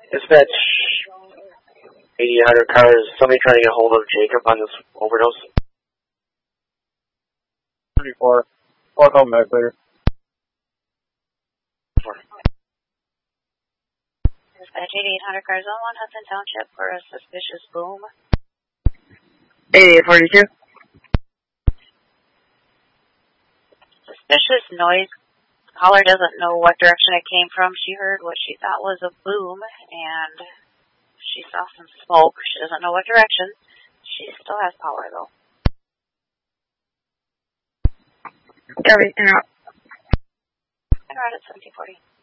Dispatch 8800 cars. Somebody trying to get a hold of Jacob on this overdose. 34. I'll call him back later. Dispatch 8800 cars on 1 Hudson Township for a suspicious boom. 8842. Suspicious noise. Caller doesn't know what direction it came from. She heard what she thought was a boom, and she saw some smoke. She doesn't know what direction. She still has power, though. Copy, and out. And right at 1740.